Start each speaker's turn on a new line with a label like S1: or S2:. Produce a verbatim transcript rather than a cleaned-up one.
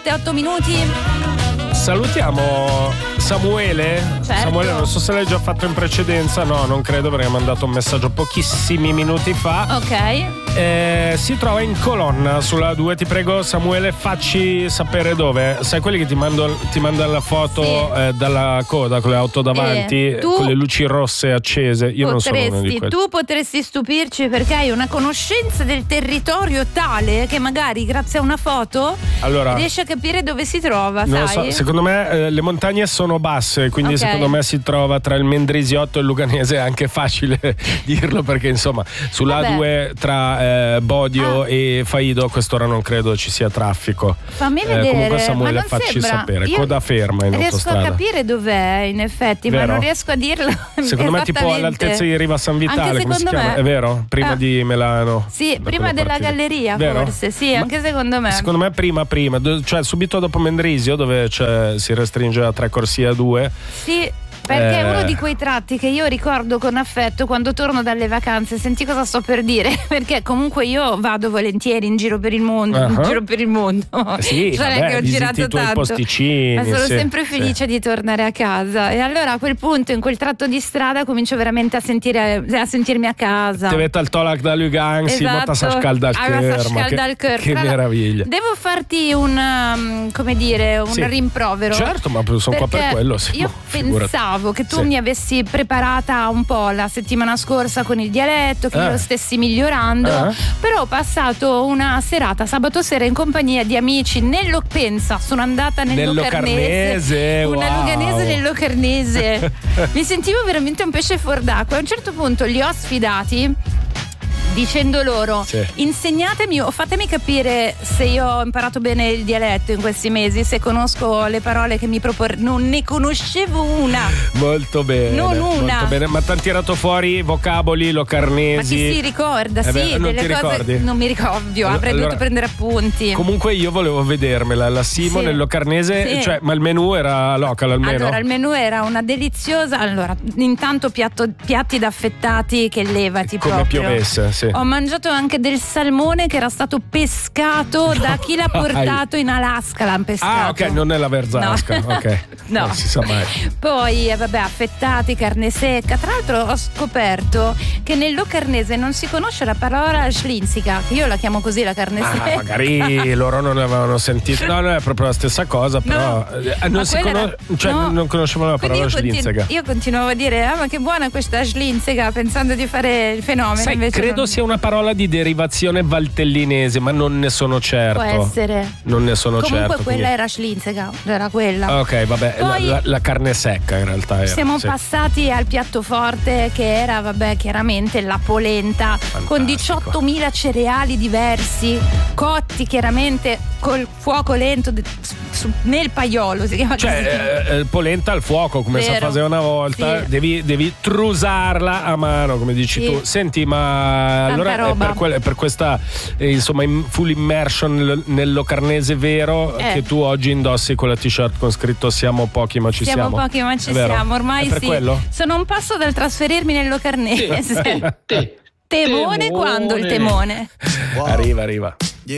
S1: sette otto minuti.
S2: Salutiamo Samuele.
S1: Certo.
S2: Samuele, non so se l'hai già fatto in precedenza. No, non credo, perché ha mandato un messaggio pochissimi minuti fa.
S1: Ok.
S2: Eh, si trova in colonna sulla due. Ti prego, Samuele, facci sapere dove. Sai quelli che ti, mando, ti mandano la foto
S1: Sì.
S2: eh, dalla coda con le auto davanti,
S1: Eh, tu
S2: con le luci rosse accese? Io non sono uno di quelli.
S1: Tu potresti stupirci perché hai una conoscenza del territorio tale che magari grazie a una foto
S2: Allora,
S1: riesci a capire dove si trova,
S2: non
S1: sai?
S2: so, secondo me eh, le montagne sono basse, quindi
S1: Ok.
S2: secondo me si trova tra il Mendrisiotto e il Luganese. È anche facile dirlo, perché insomma sulla A due tra eh, Bodio
S1: Ah.
S2: e Faido a quest'ora non credo ci sia traffico.
S1: Fammi
S2: Eh,
S1: vedere.
S2: comunque
S1: ma
S2: Samuele,
S1: non
S2: facci
S1: sembra.
S2: sapere.
S1: Io
S2: Coda ferma in
S1: riesco
S2: autostrada.
S1: a capire dov'è, in effetti,
S2: Vero?
S1: ma non riesco a dirlo.
S2: Secondo me tipo all'altezza di Riva San Vitale,
S1: Anche
S2: come si
S1: secondo
S2: chiama?
S1: me.
S2: È vero? Prima
S1: Ah.
S2: di Milano.
S1: Sì,
S2: Da
S1: prima
S2: quella
S1: della
S2: parte lì.
S1: galleria,
S2: Vero?
S1: forse. Sì,
S2: Ma-
S1: anche secondo me.
S2: Secondo me prima prima, do- cioè subito dopo Mendrisio, dove c'è, si restringe a tre corsie a due.
S1: Sì, perché è
S2: Eh.
S1: uno di quei tratti che io ricordo con affetto quando torno dalle vacanze. Senti cosa sto per dire? Perché comunque io vado volentieri in giro per il mondo, in
S2: Uh-huh.
S1: giro per il mondo.
S2: Sì,
S1: Cioè, non è
S2: vabbè,
S1: che ho
S2: visiti
S1: girato
S2: i tuoi
S1: tanto,
S2: posticini,
S1: ma sono
S2: sì,
S1: sempre felice di tornare a casa. E allora a quel punto, in quel tratto di strada, comincio veramente a sentire a sentirmi a casa.
S2: Ti vede al Tolac da Lugan, si
S1: Esatto.
S2: motta sa scalda il
S1: Ah, ma sa
S2: cœur, ma
S1: scalda
S2: che,
S1: il cœur.
S2: che
S1: Tra l'altro,
S2: meraviglia.
S1: Devo farti un um, come dire un
S2: Sì.
S1: rimprovero.
S2: Certo, ma sono qua per
S1: Perché
S2: quello, sì.
S1: Io
S2: Boh, figurati.
S1: pensavo che tu
S2: Sì.
S1: mi avessi preparata un po' la settimana scorsa con il dialetto, che
S2: Eh.
S1: io lo stessi migliorando,
S2: Eh.
S1: però ho passato una serata sabato sera in compagnia di amici nello pensa, sono andata nel
S2: Nel
S1: Locarnese,
S2: Locarnese,
S1: una
S2: wow.
S1: luganese nel Locarnese. Mi sentivo veramente un pesce fuor d'acqua. A un certo punto li ho sfidati dicendo loro:
S2: Sì.
S1: insegnatemi o fatemi capire se io ho imparato bene il dialetto in questi mesi, se conosco le parole che mi proporrete. Non ne conoscevo una.
S2: Molto bene.
S1: Non una.
S2: Molto bene. Ma t'han tirato fuori vocaboli
S1: Ma
S2: locarnesi.
S1: chi si ricorda?
S2: Eh
S1: Sì,
S2: beh, non
S1: delle
S2: ti
S1: cose.
S2: ricordi?
S1: Non mi ricordo,
S2: Allora-
S1: avrei
S2: allora-
S1: dovuto prendere appunti.
S2: Comunque io volevo vedermela, la Simo
S1: Sì.
S2: nel locarnese,
S1: Sì.
S2: cioè, ma il menù era local almeno?
S1: Allora, il menù era una deliziosa. Allora, intanto piatto, piatti d'affettati che levati
S2: Come
S1: proprio.
S2: piovesse, sì.
S1: Ho mangiato anche del salmone che era stato pescato da chi l'ha portato in Alaska. L'hanno pescato.
S2: Ah, ok, non è la Verzasca,
S1: No.
S2: ok.
S1: No.
S2: Non si sa mai.
S1: Poi, eh, vabbè, affettati, carne secca. Tra l'altro ho scoperto che nel locarnese non si conosce la parola schlinzica, che io la chiamo così, la carne
S2: Ah,
S1: secca.
S2: magari loro non avevano sentito. No, no, è proprio la stessa cosa, però
S1: No.
S2: eh,
S1: Ma
S2: non si
S1: quella
S2: conosce,
S1: era-
S2: cioè
S1: no.
S2: non conoscevano la
S1: Quindi
S2: parola
S1: io, continu-
S2: schlinzega.
S1: io continuavo a dire: ah, ma che buona questa schlinzega, pensando di fare il fenomeno.
S2: Sai,
S1: invece
S2: credo
S1: non-
S2: sia una parola di derivazione valtellinese, ma non ne sono certo.
S1: Può essere.
S2: Non ne sono
S1: Comunque
S2: certo.
S1: quella
S2: quindi-
S1: era schlinzega, era quella.
S2: Ah, ok, vabbè,
S1: Poi-
S2: la, la- la carne secca in realtà era.
S1: Siamo
S2: sì.
S1: passati al piatto forte, che era, vabbè, chiaramente la polenta con diciottomila cereali diversi, cotti chiaramente col fuoco lento de- su- nel paiolo, si chiama così.
S2: Cioè, eh, eh, polenta al fuoco, come si
S1: Vero.
S2: faceva una volta,
S1: Sì.
S2: devi, devi trusarla a mano, come dici
S1: Sì.
S2: tu. Senti, ma
S1: Tanta
S2: allora è
S1: roba.
S2: per, quel- è per questa eh, insomma in- full immersion nel, nel locarnese vero
S1: Eh.
S2: che tu oggi indossi quella t-shirt con scritto siamo pochi ma ci
S1: Siamo
S2: siamo.
S1: pochi ma ci
S2: È vero?
S1: siamo, ormai
S2: È per
S1: sì.
S2: quello?
S1: Sono un passo dal trasferirmi nel locarnese.
S3: Te, te.
S1: Temone quando il temone?
S2: Arriva, arriva.